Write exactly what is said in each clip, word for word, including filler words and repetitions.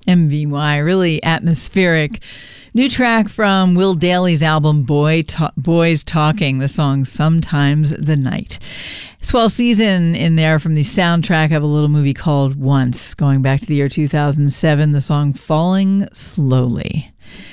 M V Y, really atmospheric. New track from Will Daly's album Boy Ta- Boys Talking, the song Sometimes the Night. Swell Season in there from the soundtrack of a little movie called Once, going back to the year two thousand seven, the song Falling Slowly.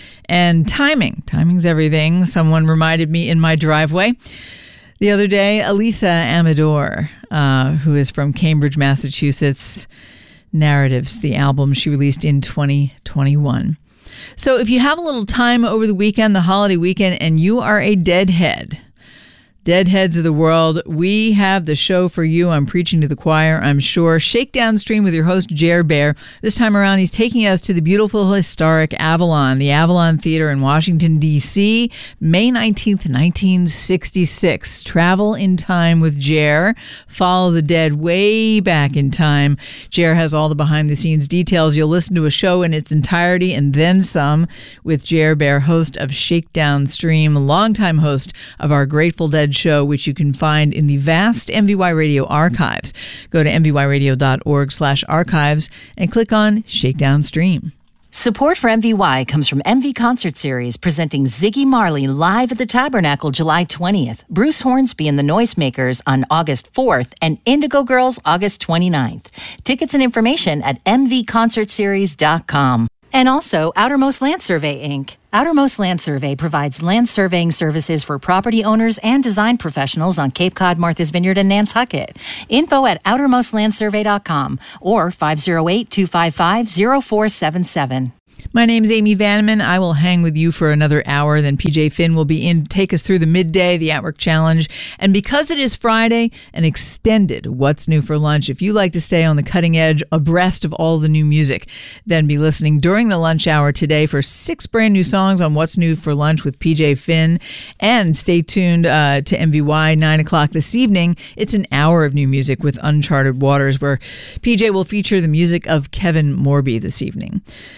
And timing. Timing's everything. Someone reminded me in my driveway the other day, Elisa Amador, uh, who is from Cambridge, Massachusetts, Narratives, the album she released in twenty twenty-one. So if you have a little time over the weekend, the holiday weekend, and you are a deadhead, Deadheads of the world, we have the show for you. I'm preaching to the choir, I'm sure. Shakedown Stream with your host, Jer Bear. This time around, he's taking us to the beautiful, historic Avalon, the Avalon Theater in Washington, D C, May nineteenth, nineteen sixty-six. Travel in time with Jer. Follow the dead way back in time. Jer has all the behind-the-scenes details. You'll listen to a show in its entirety and then some with Jer Bear, host of Shakedown Stream, longtime host of our Grateful Dead show, which you can find in the vast M V Y Radio archives. Go to mvyradio.org slash archives and click on Shakedown Stream. Support for M V Y comes from M V Concert Series, presenting Ziggy Marley live at the Tabernacle July twentieth, Bruce Hornsby and the Noisemakers on August fourth, and Indigo Girls August twenty-ninth. Tickets and information at m v concert series dot com. And also Outermost Land Survey, Incorporated. Outermost Land Survey provides land surveying services for property owners and design professionals on Cape Cod, Martha's Vineyard, and Nantucket. Info at outermost land survey dot com or five oh eight, two five five, oh four seven seven. My name's Amy Vanneman. I will hang with you for another hour. Then P J Finn will be in to take us through the midday, the At Work Challenge. And because it is Friday, an extended What's New for Lunch. If you like to stay on the cutting edge, abreast of all the new music, then be listening during the lunch hour today for six brand new songs on What's New for Lunch with P J Finn. And stay tuned uh, to M V Y, nine o'clock this evening. It's an hour of new music with Uncharted Waters, where P J will feature the music of Kevin Morby this evening.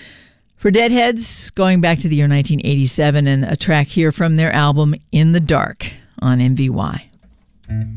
For Deadheads, going back to the year nineteen eighty-seven, and a track here from their album In the Dark on M V Y.